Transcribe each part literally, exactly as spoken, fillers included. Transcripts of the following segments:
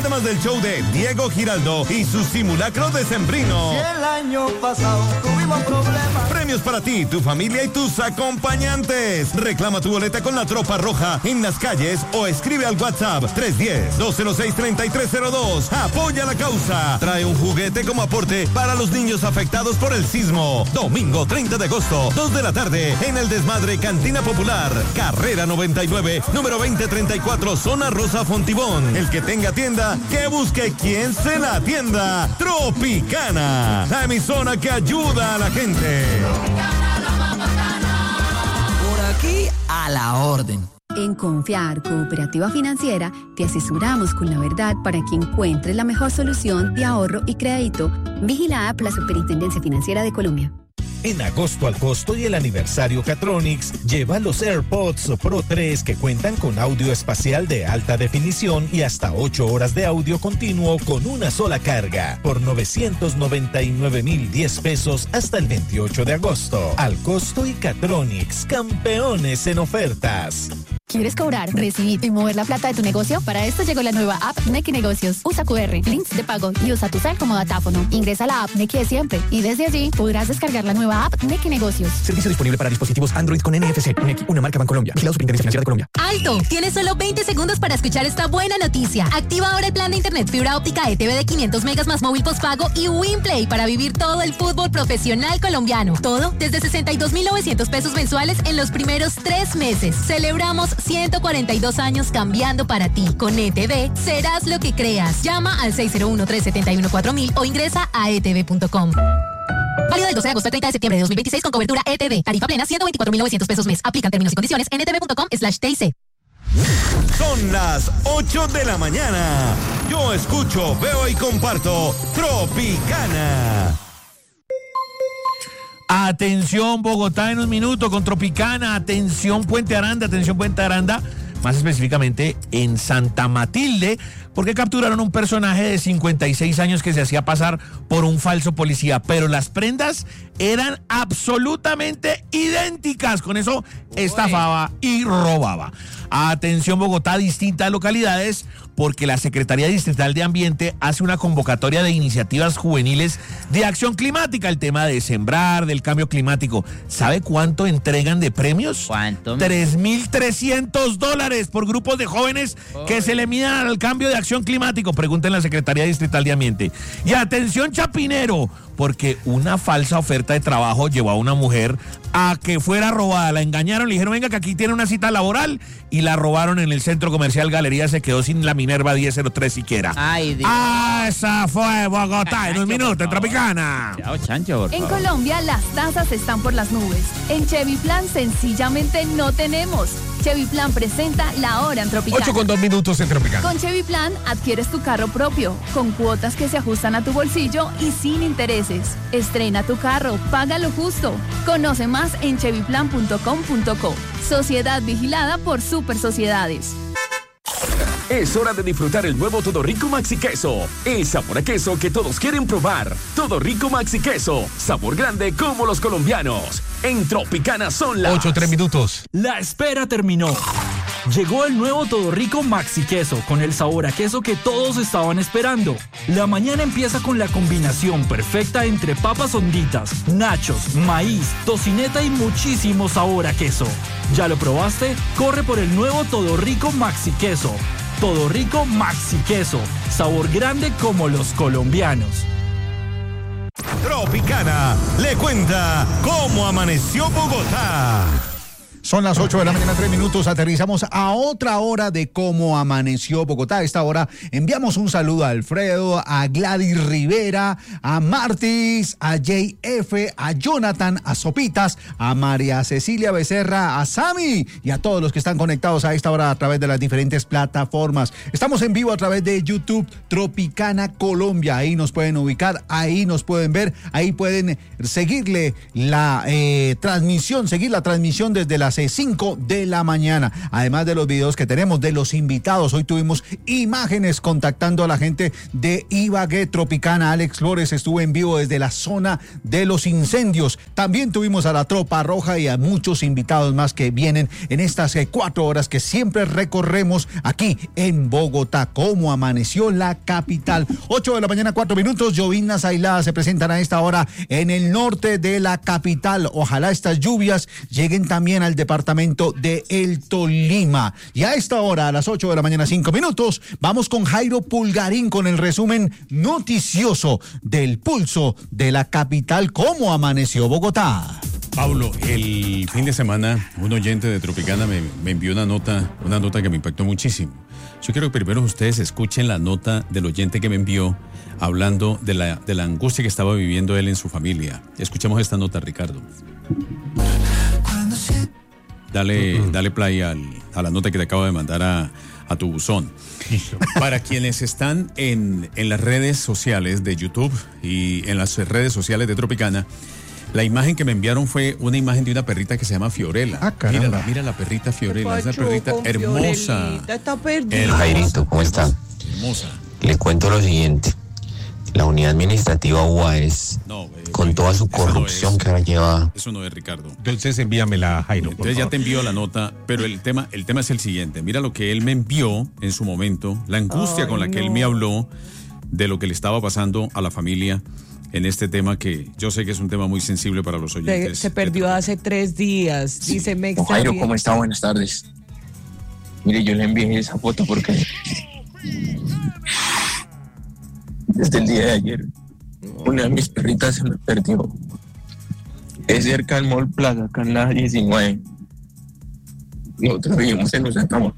además del show de Diego Giraldo y su simulacro decembrino. Si el año pasado tuvimos problemas. Premios para ti, tu familia y tus acompañantes. Reclama tu boleta con la Tropa Roja en las calles o escribe al WhatsApp tres uno cero, dos cero seis, tres tres cero dos. Apoya la causa. Trae un juguete como aporte para los niños afectados por el sismo. Domingo treinta de agosto, dos de la tarde, en el Desmadre Cantina Popular. Carrera noventa y nueve, número veinte treinta y cuatro, Zona Rosa Fontibón. El que tenga tienda, que busque quien se la atienda. Tropicana, la emisora que ayuda a la gente. Por aquí a la orden. En Confiar Cooperativa Financiera te asesoramos con la verdad para que encuentres la mejor solución de ahorro y crédito. Vigilada por la Superintendencia Financiera de Colombia. En agosto al costo y el aniversario Catronics, lleva los AirPods Pro tres que cuentan con audio espacial de alta definición y hasta ocho horas de audio continuo con una sola carga por novecientos noventa y nueve mil diez pesos hasta el veintiocho de agosto. Al costo y Catronics, campeones en ofertas. ¿Quieres cobrar, recibir y mover la plata de tu negocio? Para esto llegó la nueva app Nequi Negocios. Usa cu erre, links de pago y usa tu cel como datáfono. Ingresa a la app Nequi de siempre y desde allí podrás descargar la nueva app Nequi Negocios. Servicio disponible para dispositivos Android con N F C. Nequi, una marca Bancolombia. Vigilado Superintendencia Financiera de Colombia. ¡Alto! Tienes solo veinte segundos para escuchar esta buena noticia. Activa ahora el plan de internet fibra óptica E T V de quinientos megas más móvil postpago y WinPlay para vivir todo el fútbol profesional colombiano. Todo desde sesenta y dos mil novecientos pesos mensuales en los primeros tres meses. Celebramos ciento cuarenta y dos años cambiando para ti. Con E T V serás lo que creas. Llama al seis cero uno, tres siete uno, cuatro mil o ingresa a e t v punto com. Válido del doce de agosto al treinta de septiembre de dos mil veintiséis con cobertura E T V. Tarifa plena ciento veinticuatro mil novecientos pesos mes. Aplican términos y condiciones en e t v punto com slash t i c. Son las ocho de la mañana. Yo escucho, veo y comparto Tropicana. Atención Bogotá en un minuto con Tropicana, atención Puente Aranda, atención Puente Aranda, más específicamente en Santa Matilde, porque capturaron un personaje de cincuenta y seis años que se hacía pasar por un falso policía, pero las prendas eran absolutamente idénticas, con eso estafaba y robaba. Atención Bogotá, distintas localidades, porque la Secretaría Distrital de Ambiente hace una convocatoria de iniciativas juveniles de acción climática, el tema de sembrar, del cambio climático. ¿Sabe cuánto entregan de premios? ¿Cuánto? tres mil trescientos dólares por grupos de jóvenes oh. que se le midan al cambio de acción climático. Pregunten a la Secretaría Distrital de Ambiente. Y atención Chapinero, porque una falsa oferta de trabajo llevó a una mujer a que fuera robada. La engañaron, le dijeron, venga, que aquí tiene una cita laboral, y la robaron en el centro comercial Galería. Se quedó sin la Minerva diez cero tres siquiera. Ay, Dios. Ah, esa fue Bogotá en un minuto, en Tropicana. Chao, Chancho, por En favor. Colombia las tasas están por las nubes. En Chevy Plan sencillamente no tenemos. Chevy Plan presenta La Hora en Tropicana. ocho con dos minutos en Tropicana. Con Chevy Plan adquieres tu carro propio, con cuotas que se ajustan a tu bolsillo y sin intereses. Estrena tu carro, págalo justo. Conoce más en chevy plan punto com punto co. Sociedad vigilada por Super Sociedades. Es hora de disfrutar el nuevo Todo Rico Maxi Queso. El sabor a queso que todos quieren probar. Todo Rico Maxi Queso. Sabor grande como los colombianos. En Tropicana son las ocho, tres minutos. La espera terminó. Llegó el nuevo Todo Rico Maxi Queso con el sabor a queso que todos estaban esperando. La mañana empieza con la combinación perfecta entre papas honditas, nachos, maíz, tocineta y muchísimo sabor a queso. ¿Ya lo probaste? Corre por el nuevo Todo Rico Maxi Queso. Todo Rico Maxi Queso. Sabor grande como los colombianos. Tropicana le cuenta cómo amaneció Bogotá. Son las ocho de la mañana, tres minutos. Aterrizamos a otra hora de cómo amaneció Bogotá. A esta hora enviamos un saludo a Alfredo, a Gladys Rivera, a Martis, a J F, a Jonathan, a Sopitas, a María Cecilia Becerra, a Sami y a todos los que están conectados a esta hora a través de las diferentes plataformas. Estamos en vivo a través de YouTube, Tropicana Colombia. Ahí nos pueden ubicar, ahí nos pueden ver, ahí pueden seguirle la eh, transmisión, seguir la transmisión desde las las cinco de la mañana. Además de los videos que tenemos de los invitados, hoy tuvimos imágenes contactando a la gente de Ibagué Tropicana. Alex Flores estuvo en vivo desde la zona de los incendios. También tuvimos a la Tropa Roja y a muchos invitados más que vienen en estas eh, cuatro horas que siempre recorremos aquí en Bogotá. ¿Cómo amaneció la capital? ocho de la mañana, cuatro minutos. Llovinas aisladas se presentan a esta hora en el norte de la capital. Ojalá estas lluvias lleguen también al departamento de El Tolima. Y a esta hora, a las ocho de la mañana, cinco minutos, vamos con Jairo Pulgarín con el resumen noticioso del pulso de la capital. ¿Cómo amaneció Bogotá? Pablo, el fin de semana un oyente de Tropicana me, me envió una nota, una nota que me impactó muchísimo. Yo quiero que primero ustedes escuchen la nota del oyente que me envió hablando de la, de la angustia que estaba viviendo él en su familia. Escuchemos esta nota, Ricardo. Dale, uh-huh. dale play al, a la nota que te acabo de mandar a, a tu buzón. Listo. Para quienes están en, en las redes sociales de YouTube y en las redes sociales de Tropicana, la imagen que me enviaron fue una imagen de una perrita que se llama Fiorella. Ah, caramba. Mira, mira la perrita Fiorella, esa perrita hermosa. Está perdida. Jairito, ¿cómo está? Hermosa. Le cuento lo siguiente. La unidad administrativa U A E S, no, eh, con toda su corrupción no es, que ahora lleva... Eso no es, Ricardo. Entonces envíamela, Jairo. Entonces ya te envío la nota, pero el tema, el tema es el siguiente. Mira lo que él me envió en su momento, la angustia Ay, con la no. que él me habló de lo que le estaba pasando a la familia en este tema que yo sé que es un tema muy sensible para los oyentes. Se, se perdió hace tres días. Sí. Dice, me oh, Jairo, ¿cómo está? Buenas tardes. Mire, yo le envié esa foto porque desde el día de ayer una de mis perritas se me perdió. Es cerca del Mall Plaza, acá en la diecinueve. Nosotros vivimos en Usatama.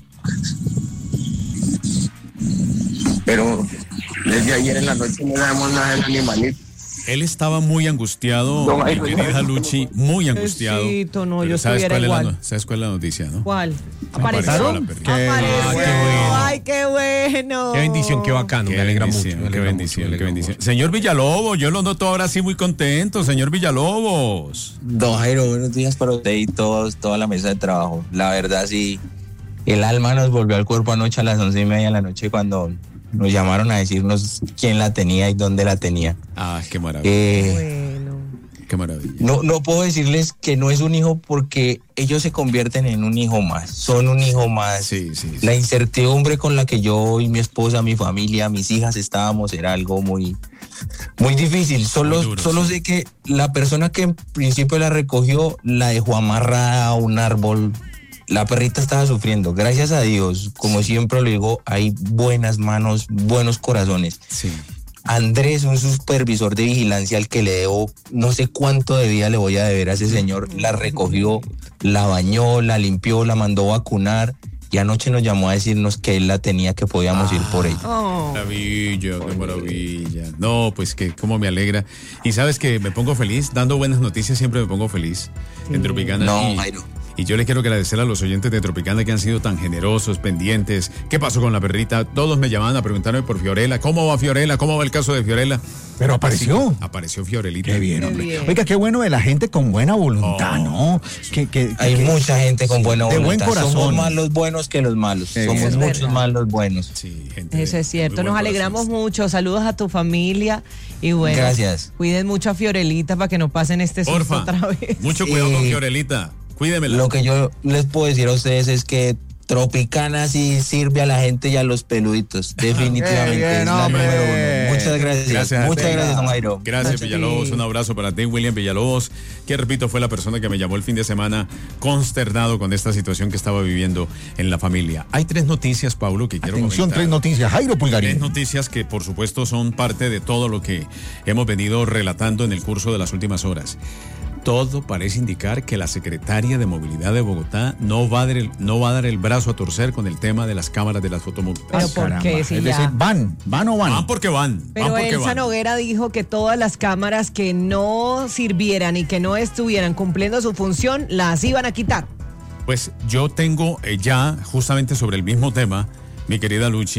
Pero desde ayer en la noche no sabemos nada del animalito. Él estaba muy angustiado, no, mi querida Luchi, muy angustiado. Pobrecito, no, yo ¿sabes estuviera cuál igual. Es la, ¿Sabes cuál es la noticia, no? ¿Cuál? ¿Apareció? ¿Apareció? Apareció. Qué bueno. Ay, qué bueno. Qué bendición, qué bacano, qué me alegra mucho. Me alegra qué bendición, mucho, qué bendición. Mucho. Señor Villalobos, yo lo noto ahora sí muy contento, señor Villalobos. Don Jairo, buenos días para usted y todos, toda la mesa de trabajo. La verdad sí, el alma nos volvió al cuerpo anoche a las once y media de la noche cuando nos llamaron a decirnos quién la tenía y dónde la tenía. Ah, qué maravilla. Eh, bueno. Qué maravilla. No, no puedo decirles que no es un hijo porque ellos se convierten en un hijo más. Son un hijo más. Sí, sí, sí. La incertidumbre con la que yo y mi esposa, mi familia, mis hijas estábamos era algo muy, muy difícil. Solo, muy duro, solo sí. sé que la persona que en principio la recogió la dejó amarrada a un árbol. La perrita estaba sufriendo. Gracias a Dios, como siempre lo digo, hay buenas manos, buenos corazones. Sí. Andrés, un supervisor de vigilancia al que le debo, no sé cuánto de día le voy a deber a ese señor, la recogió, la bañó, la limpió, la mandó vacunar y anoche nos llamó a decirnos que él la tenía, que podíamos ah, ir por ella. Oh. Maravilla, qué maravilla. No, pues que cómo me alegra. Y sabes que me pongo feliz, dando buenas noticias siempre me pongo feliz en Tropicana. No, y, Jairo. Y yo le quiero agradecer a los oyentes de Tropicana que han sido tan generosos, pendientes. ¿Qué pasó con la perrita? Todos me llamaban a preguntarme por Fiorella. ¿Cómo va Fiorella? ¿Cómo va el caso de Fiorella? Pero apareció. Apareció Fiorelita. Qué bien, hombre. Qué bien. Oiga, qué bueno de la gente con buena voluntad, oh, ¿no? Que, que, Hay que, mucha gente con buena voluntad. De buen corazón. Somos más los buenos que los malos. Qué Somos bien. muchos verdad. más los buenos. Sí, gente. Eso es cierto. Nos alegramos corazón. mucho. Saludos a tu familia. Y bueno, gracias. Cuiden mucho a Fiorelita para que no pasen este susto Porfa, otra vez. Mucho cuidado eh, con Fiorelita. Cuídemela. Lo que yo les puedo decir a ustedes es que Tropicana sí sirve a la gente y a los peluditos. Definitivamente. Bien, es la número uno. Muchas gracias. gracias Muchas ti. gracias, don Jairo. Gracias, Villalobos. Sí. Un abrazo para ti, William Villalobos, que repito, fue la persona que me llamó el fin de semana consternado con esta situación que estaba viviendo en la familia. Hay tres noticias, Paulo, que quiero Atención, comentar. tres noticias. Jairo Pulgarín. Tres noticias que, por supuesto, son parte de todo lo que hemos venido relatando en el curso de las últimas horas. Todo parece indicar que la secretaria de Movilidad de Bogotá no va a dar el, no va a dar el brazo a torcer con el tema de las cámaras de las fotomultas. Pero ¿por qué? Si es ya... decir, van, van o van. Van porque van. Pero van porque Elsa van. Noguera dijo que todas las cámaras que no sirvieran y que no estuvieran cumpliendo su función, las iban a quitar. Pues yo tengo eh, ya, justamente sobre el mismo tema, mi querida Luchi,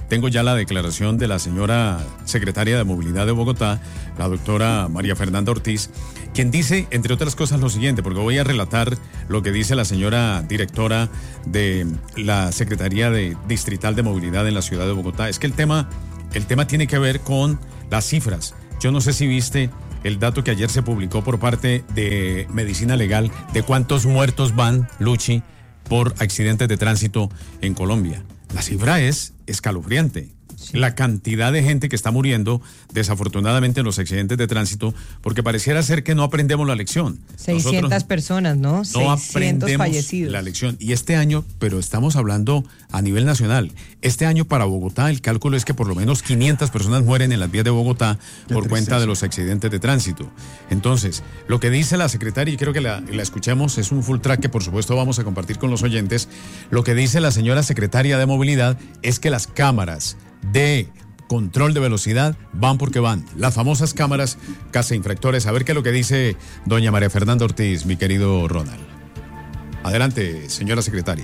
tengo ya la declaración de la señora secretaria de Movilidad de Bogotá, la doctora María Fernanda Ortiz, quien dice, entre otras cosas, lo siguiente, porque voy a relatar lo que dice la señora directora de la Secretaría de Distrital de Movilidad en la ciudad de Bogotá. Es que el tema, el tema tiene que ver con las cifras. Yo no sé si viste el dato que ayer se publicó por parte de Medicina Legal de cuántos muertos van, Luchi, por accidentes de tránsito en Colombia. La cifra es escalofriante. Sí. La cantidad de gente que está muriendo, desafortunadamente, en los accidentes de tránsito, porque pareciera ser que no aprendemos la lección. seiscientas Nosotros personas, ¿no? No seiscientos aprendemos fallecidos. La lección. Y este año, pero estamos hablando a nivel nacional, este año para Bogotá el cálculo es que por lo menos quinientas personas mueren en las vías de Bogotá Qué por tristeza. cuenta de los accidentes de tránsito. Entonces, lo que dice la secretaria, y quiero que la, la escuchemos, es un full track que por supuesto vamos a compartir con los oyentes. Lo que dice la señora secretaria de Movilidad es que las cámaras de control de velocidad van porque van. Las famosas cámaras cazainfractores. A ver qué es lo que dice doña María Fernanda Ortiz, mi querido Ronald. Adelante, señora secretaria.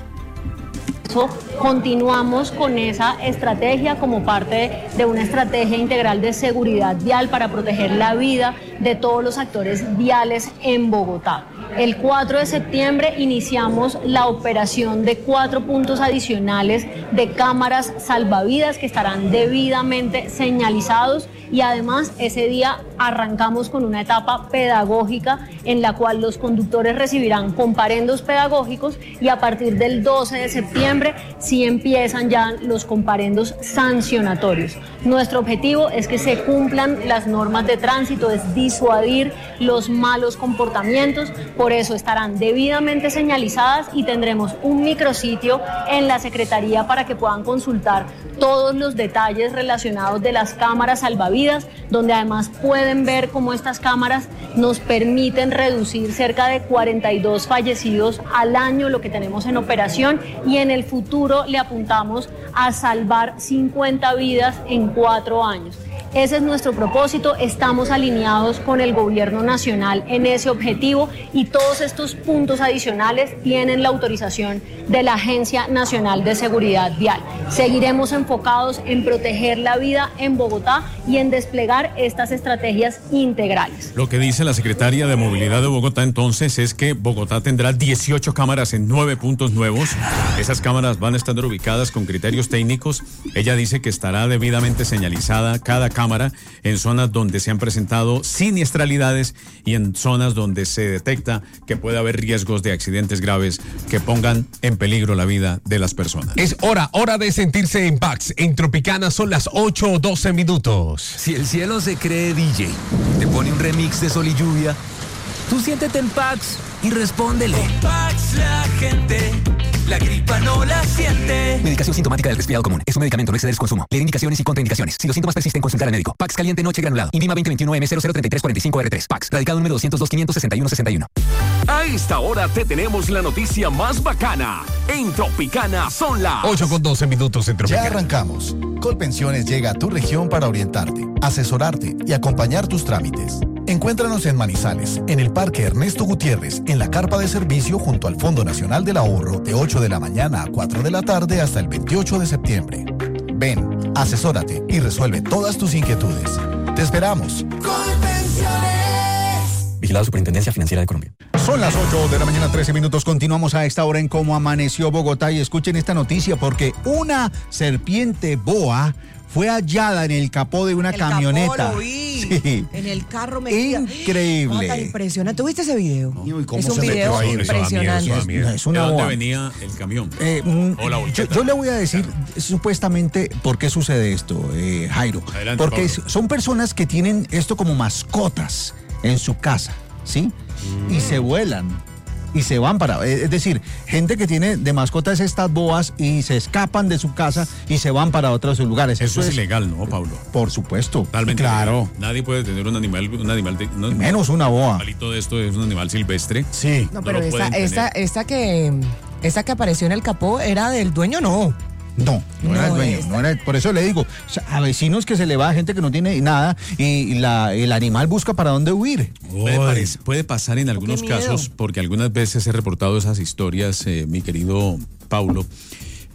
Continuamos con esa estrategia como parte de una estrategia integral de seguridad vial para proteger la vida de todos los actores viales en Bogotá. El cuatro de septiembre iniciamos la operación de cuatro puntos adicionales de cámaras salvavidas que estarán debidamente señalizados y además ese día arrancamos con una etapa pedagógica en la cual los conductores recibirán comparendos pedagógicos y a partir del doce de septiembre sí empiezan ya los comparendos sancionatorios. Nuestro objetivo es que se cumplan las normas de tránsito, es disuadir los malos comportamientos, por eso estarán debidamente señalizadas y tendremos un micrositio en la Secretaría para que puedan consultar todos los detalles relacionados de las cámaras salvavidas, donde además pueden ver cómo estas cámaras nos permiten reducir cerca de cuarenta y dos fallecidos al año, lo que tenemos en operación, y en el futuro le apuntamos a salvar cincuenta vidas en cuatro años. Ese es nuestro propósito, estamos alineados con el gobierno nacional en ese objetivo y todos estos puntos adicionales tienen la autorización de la Agencia Nacional de Seguridad Vial. Seguiremos enfocados en proteger la vida en Bogotá y en desplegar estas estrategias integrales. Lo que dice la secretaria de Movilidad de Bogotá entonces es que Bogotá tendrá dieciocho cámaras en nueve puntos nuevos. Esas cámaras van a estar ubicadas con criterios técnicos. Ella dice que estará debidamente señalizada cada cámara en zonas donde se han presentado siniestralidades y en zonas donde se detecta que puede haber riesgos de accidentes graves que pongan en peligro la vida de las personas. Es hora, hora de sentirse en Pax. En Tropicana son las ocho o doce minutos. Si el cielo se cree D J, te pone un remix de Sol y Lluvia, tú siéntete en Pax y respóndele. Con Pax la gente, la gripa no la siente. Medicación sintomática del resfriado común. Es un medicamento, no exceder su consumo. Leer indicaciones y contraindicaciones. Si los síntomas persisten, consultar al médico. Pax caliente noche granulado. Invima veinte veintiuno M cero cero treinta y tres cuarenta y cinco R tres. Pax. Radicado número doscientos dos, quinientos sesenta y uno sesenta y uno. A esta hora te tenemos la noticia más bacana. En Tropicana son las ocho con doce minutos en Tropicana. Ya arrancamos. Colpensiones llega a tu región para orientarte, asesorarte y acompañar tus trámites. Encuéntranos en Manizales, en el Parque Ernesto Gutiérrez, en la carpa de servicio junto al Fondo Nacional del Ahorro, de ocho de la mañana a cuatro de la tarde hasta el veintiocho de septiembre. Ven, asesórate y resuelve todas tus inquietudes. Te esperamos. Vigilado Superintendencia Financiera de Colombia. Son las ocho de la mañana, trece minutos. Continuamos a esta hora en Cómo Amaneció Bogotá y escuchen esta noticia porque una serpiente boa fue hallada en el capó de una el camioneta. Capó, lo vi. Sí. En el carro metida. Increíble. Oh, tan impresionante. ¿Tuviste ese video? No, ¿y cómo es un se video ahí? impresionante. Eso da miedo, eso da miedo. Es una ¿De dónde boa. venía el camión? Eh, mm, o la yo, yo le voy a decir supuestamente por qué sucede esto, eh, Jairo. Adelante, Porque Pablo. es- son personas que tienen esto como mascotas en su casa, ¿sí? Mm. Y se vuelan. Y se van para, es decir, gente que tiene de mascotas estas boas y se escapan de su casa y se van para otros lugares. Eso, Eso es, es ilegal, ¿no, Pablo? Por supuesto. Totalmente. Claro. Ilegal. Nadie puede tener un animal, un animal de, no, menos una boa. Un animalito de esto es un animal silvestre. Sí. No, pero esta, esta, esta que esta que apareció en el capó era del dueño, no. No, no, no era el dueño, esta. no era, por eso le digo, o sea, a vecinos que se le va, gente que no tiene nada y la, el animal busca para dónde huir. Puede, parec- puede pasar en algunos Qué miedo. casos, porque algunas veces he reportado esas historias, eh, mi querido Paulo,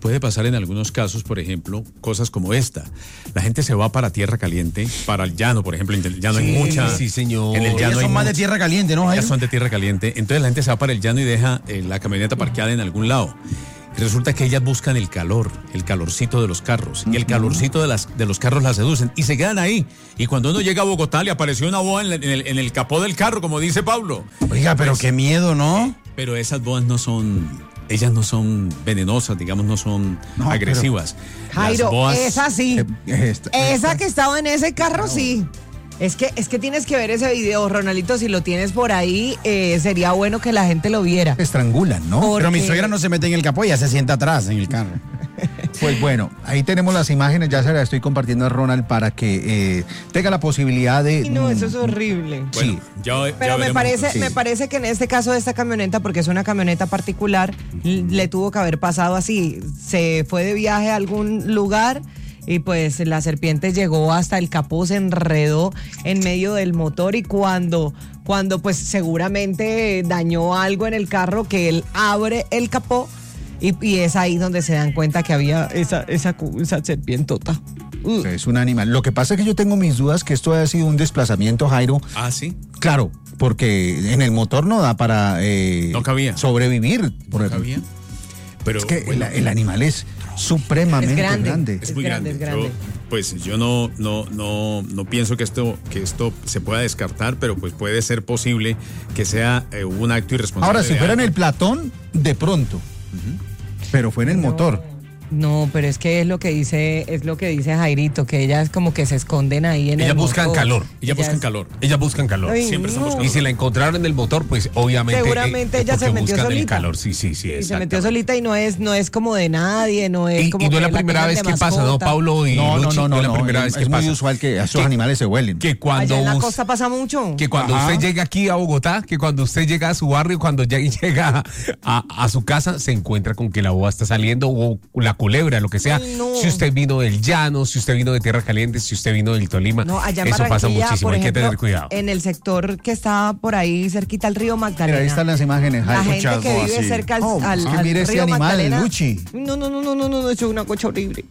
puede pasar en algunos casos, por ejemplo, cosas como esta. La gente se va para tierra caliente, para el llano, por ejemplo, en el llano sí, hay mucha... Sí, señor. En el llano Ellas son hay más mucha, de tierra caliente, ¿no? Ellas son de tierra caliente. Entonces la gente se va para el llano y deja eh, la camioneta parqueada en algún lado. Resulta que ellas buscan el calor, el calorcito de los carros. Y el calorcito de, las, de los carros las seducen. Y se quedan ahí. Y cuando uno llega a Bogotá, le apareció una boa en, en, el, en el capó del carro, como dice Pablo. Oiga, pero pues, qué miedo, ¿no? Pero esas boas no son... Ellas no son venenosas, digamos, no son no, agresivas. Pero, Jairo, boas, esa sí. Eh, esta, esa esta. que estaba en ese carro, no. sí. Es que, es que tienes que ver ese video, Ronaldito, si lo tienes por ahí, eh, sería bueno que la gente lo viera. Estrangulan, ¿no? Porque... Pero mi suegra no se mete en el capó, ella se sienta atrás en el carro. Pues bueno, ahí tenemos las imágenes, ya se las estoy compartiendo a Ronald para que eh, tenga la posibilidad de... Y no, eso es horrible. Bueno, sí. Ya, ya Pero me parece, sí. me parece que en este caso de esta camioneta, porque es una camioneta particular, le tuvo que haber pasado así. Se fue de viaje a algún lugar y pues la serpiente llegó hasta el capó, se enredó en medio del motor y cuando, cuando pues seguramente dañó algo en el carro, que él abre el capó y, y es ahí donde se dan cuenta que había esa, esa, esa serpientota. Uh. Es un animal. Lo que pasa es que yo tengo mis dudas que esto ha sido un desplazamiento, Jairo. Ah, sí. Claro, porque en el motor no da para eh, no cabía. sobrevivir. No cabía. Pero es que bueno, el, el animal es supremamente es grande. grande. Es, es muy grande. grande. Es grande. Yo, pues yo no, no, no, no pienso que esto, que esto se pueda descartar, pero pues puede ser posible que sea eh, un acto irresponsable. Ahora, si fuera en el platón, de pronto. Uh-huh. Pero fue en el no. motor. No, pero es que es lo que dice, es lo que dice Jairito, que ellas como que se esconden ahí en ellas el buscan motor. calor. Ellas, ellas buscan calor. Ellas buscan calor. Ay, Siempre no. están buscando. Y si la encontraron en el motor, pues obviamente. Seguramente eh, ella se metió buscan solita. El calor, sí, sí, sí. Y se metió solita y no es, no es como de nadie, no es y, como. Y no que es la primera la vez que pasa, ¿no, Paulo y no, Luchi? No, no, no, no, no, no, la primera no, vez es que muy pasa. usual que esos que, animales se huelen. Que cuando allá en la us, costa pasa mucho. Que cuando Ajá. usted llega aquí a Bogotá, que cuando usted llega a su barrio, cuando llega a, a su casa, se encuentra con que la boa está saliendo o la culebra, lo que sea. Ay, no. Si usted vino del llano, si usted vino de Tierra Caliente, si usted vino del Tolima, no, allá en eso pasa muchísimo, por hay ejemplo, que tener cuidado. En el sector que está por ahí cerquita al río Magdalena. Pero ahí están las imágenes. La gente Chasmo, que vive así. cerca al, oh, al, al mire río ese animal, Magdalena. Luchi. No, no, no, no, no, no, eso es una cosa horrible.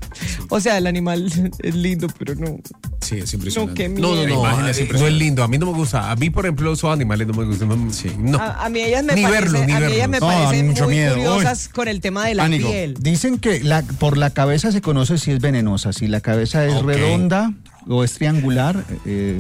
O sea, el animal es lindo, pero no. Sí, es impresionante. No, qué no, no, no, es no es lindo. A mí no me gusta. A mí, por ejemplo, esos animales no me gustan. Sí, no. A, a mí ellas me ni parece, verlo, ni a mí verlo. ellas me no, parecen mucho muy miedo. curiosas Uy. con el tema de la Pánico. piel. Dicen que la, por la cabeza se conoce si es venenosa. Si la cabeza es okay. redonda o es triangular, eh,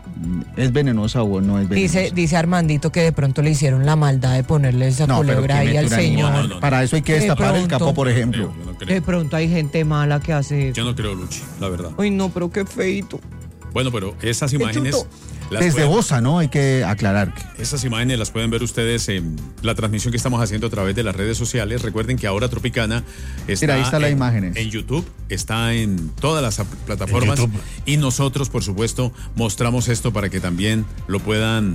es venenosa o no es venenosa. Dice, dice Armandito que de pronto le hicieron la maldad de ponerle esa no, culebra ahí al señor. No, no, no. Para eso hay que de destapar pronto, el capó, por ejemplo. Creo, no de pronto hay gente mala que hace eso. Yo no creo, Luchi, la verdad. Ay, no, pero qué feito. Bueno, pero esas imágenes... Las Desde pueden, Bosa, ¿no? Hay que aclarar. Que... Esas imágenes las pueden ver ustedes en la transmisión que estamos haciendo a través de las redes sociales. Recuerden que ahora Tropicana está, Mira, ahí está en, la imagen. en YouTube, está en todas las plataformas. Y nosotros, por supuesto, mostramos esto para que también lo puedan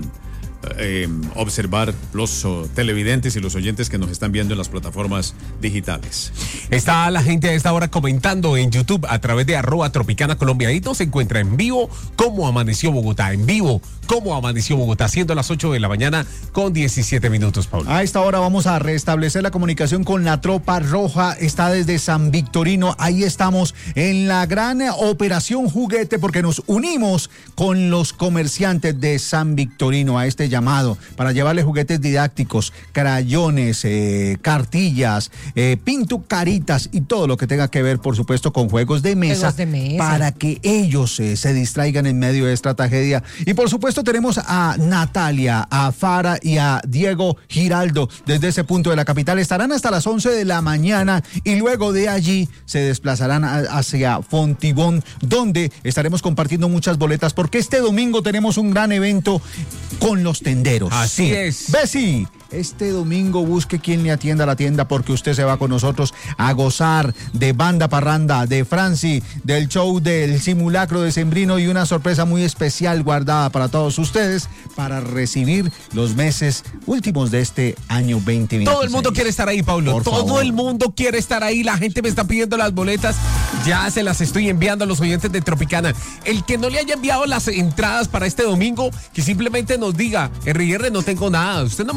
eh, observar los oh, televidentes y los oyentes que nos están viendo en las plataformas digitales. Está la gente a esta hora comentando en YouTube a través de arroba Tropicana Colombia. Ahí nos se encuentra en vivo cómo amaneció Bogotá, en vivo cómo amaneció Bogotá, siendo las ocho de la mañana con diecisiete minutos, Pablo. A esta hora vamos a restablecer la comunicación con la Tropa Roja, está desde San Victorino, ahí estamos en la gran operación juguete porque nos unimos con los comerciantes de San Victorino a este llamado para llevarle juguetes didácticos, crayones, eh, cartillas, eh, pintucaritas y todo lo que tenga que ver, por supuesto, con juegos de mesa, juegos de mesa. para que ellos eh, se distraigan en medio de esta tragedia. Y por supuesto tenemos a Natalia, a Fara y a Diego Giraldo desde ese punto de la capital. Estarán hasta las once de la mañana y luego de allí se desplazarán a, hacia Fontibón, donde estaremos compartiendo muchas boletas porque este domingo tenemos un gran evento con los tenderos. Así sí. es. Bessie, este domingo busque quien le atienda a la tienda porque usted se va con nosotros a gozar de Banda Parranda, de Franci, del show del simulacro decembrino y una sorpresa muy especial guardada para todos ustedes para recibir los meses últimos de este año veinte veintiséis. Todo el mundo quiere estar ahí, Pablo. Por Todo favor. el mundo quiere estar ahí. La gente me está pidiendo las boletas. Ya se las estoy enviando a los oyentes de Tropicana. El que no le haya enviado las entradas para este domingo, que simplemente nos diga, R R, no tengo nada. Usted no me ha mandado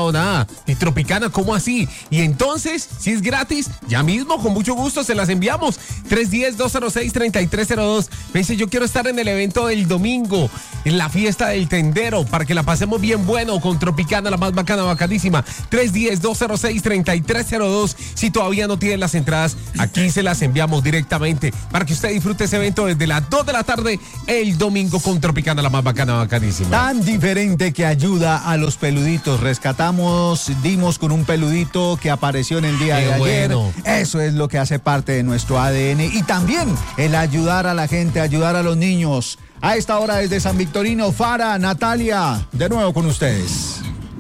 escuchado nada. Y Tropicana, ¿cómo así? Y entonces, si es gratis, ya mismo, con mucho gusto, se las enviamos. tres uno cero, dos cero seis, tres tres cero dos. Me dice, yo quiero estar en el evento del domingo, en la fiesta del tendero, para que la pasemos bien bueno con Tropicana, la más bacana, bacanísima. tres uno cero, dos cero seis, tres tres cero dos. Si todavía no tienen las entradas, aquí se las enviamos directamente para que usted disfrute ese evento desde las dos de la tarde el domingo con Tropicana, la más bacana, bacanísima. Tan diferente que ayuda a los peluditos. Rescatamos, dimos con un peludito que apareció en el día Qué de ayer. bueno. Eso es lo que hace parte de nuestro A D N. Y también el ayudar a la gente, ayudar a los niños. A esta hora desde San Victorino, Fara, Natalia, de nuevo con ustedes.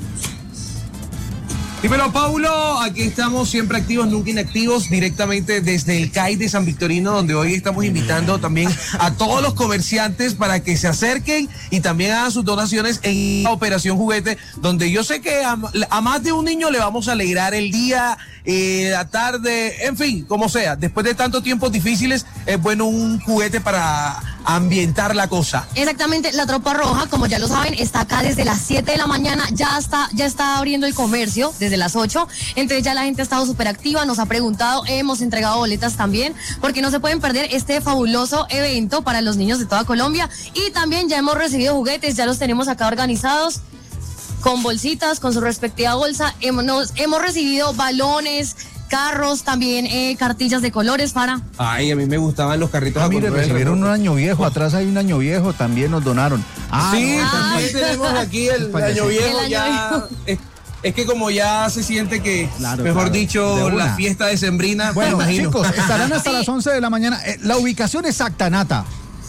Dímelo, Paulo, aquí estamos siempre activos, nunca inactivos, directamente desde el C A I de San Victorino, donde hoy estamos invitando también a todos los comerciantes para que se acerquen y también hagan sus donaciones en la Operación Juguete, donde yo sé que a, a más de un niño le vamos a alegrar el día, eh, la tarde, en fin, como sea. Después de tantos tiempos difíciles, es bueno un juguete para ambientar la cosa. Exactamente, la Tropa Roja, como ya lo saben, está acá desde las siete de la mañana, ya está, ya está abriendo el comercio desde las ocho, entonces ya la gente ha estado súper activa, nos ha preguntado, hemos entregado boletas también, porque no se pueden perder este fabuloso evento para los niños de toda Colombia, y también ya hemos recibido juguetes, ya los tenemos acá organizados, con bolsitas, con su respectiva bolsa, hemos, nos, hemos recibido balones, carros, también eh, cartillas de colores, Fara. Ay, a mí me gustaban los carritos. Ah, mire, recibieron un año viejo, atrás hay un año viejo, también nos donaron. Ah, sí, no, también tenemos aquí el, el año viejo, el año ya... viejo. Es, es que como ya se siente que, claro, mejor claro, dicho, la fiesta decembrina, bueno, me imagino. chicos, estarán hasta las once de la mañana. Eh, la ubicación exacta, Nata.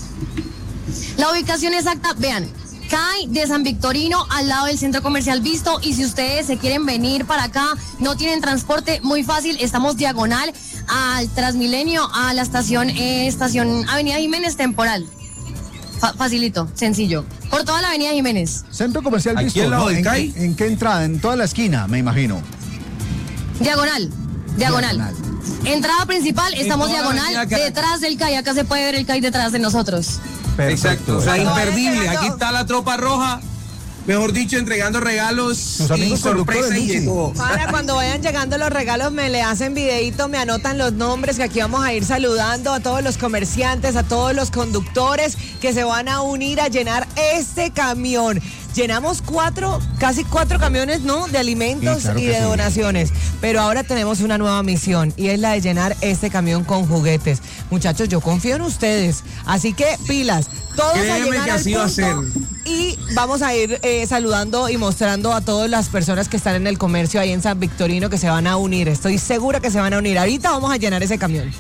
La ubicación exacta, vean, C A I de San Victorino, al lado del Centro Comercial Visto, y si ustedes se quieren venir para acá, no tienen transporte, muy fácil, estamos diagonal al Transmilenio, a la estación, eh, estación Avenida Jiménez Temporal. Fa- facilito, sencillo. Por toda la Avenida Jiménez. Centro Comercial ¿Aquí Visto, al lado ¿no? del ¿En, C A I? ¿En qué entrada? En toda la esquina, me imagino. Diagonal, diagonal. Diagonal. Entrada principal, estamos toda la diagonal, avenida Caracas. detrás del C A I, acá se puede ver el C A I detrás de nosotros. Perfecto. Exacto, o sea, Está- imperdible. Aquí está la Tropa Roja, mejor dicho, entregando regalos Sus y amigos sorpresas conductores, y de Lucy. todo. Para cuando vayan llegando los regalos, me le hacen videito, me anotan los nombres, que aquí vamos a ir saludando a todos los comerciantes, a todos los conductores que se van a unir a llenar este camión. Llenamos cuatro, casi cuatro camiones, ¿no? De alimentos Sí, claro y que de sí. donaciones. Pero ahora tenemos una nueva misión y es la de llenar este camión con juguetes. Muchachos, yo confío en ustedes. Así que pilas, todos a Créeme llegar que al así va a ser. punto. Y vamos a ir eh, saludando y mostrando a todas las personas que están en el comercio ahí en San Victorino que se van a unir. Estoy segura que se van a unir. Ahorita vamos a llenar ese camión.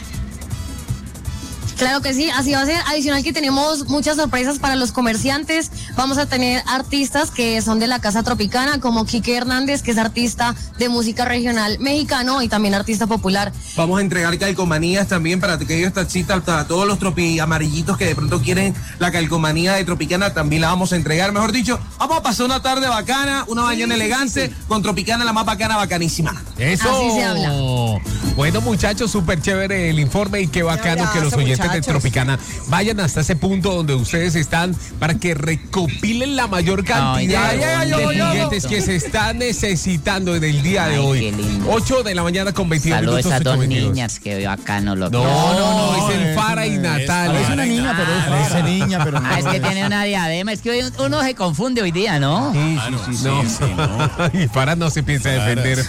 Claro que sí, así va a ser. Adicional que tenemos muchas sorpresas para los comerciantes. Vamos a tener artistas que son de la Casa Tropicana, como Quique Hernández, que es artista de música regional mexicano y también artista popular. Vamos a entregar calcomanías también para aquellos taxistas, para todos los tropi amarillitos que de pronto quieren la calcomanía de Tropicana, también la vamos a entregar. Mejor dicho, vamos a pasar una tarde bacana, una mañana elegante, con Tropicana, la más bacana, bacanísima. Eso. Así se habla. Bueno, muchachos, súper chévere el informe y qué bacano abrazo, que los oyentes de muchachos. Tropicana vayan hasta ese punto donde ustedes están para que recopilen la mayor cantidad ya, ya, de yo, yo. juguetes que se están necesitando en el día de Ay, hoy. qué lindo. ocho de la mañana con veintidós Saludos a minutos. esas y dos con veintidós. niñas que veo acá, no lo No, no, no, es el Fara y Natalia. Es una niña, pero es parece niña, pero no. Ah, es que tiene una diadema, es que hoy uno se confunde hoy día, ¿no? Sí, Ah, no, sí, sí, sí, No, sí, no. y Fara no se piensa Claro. defender.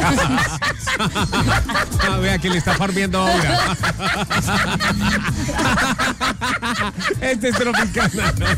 Ah, vea que le está farmeando ahora. Este es Tropicana.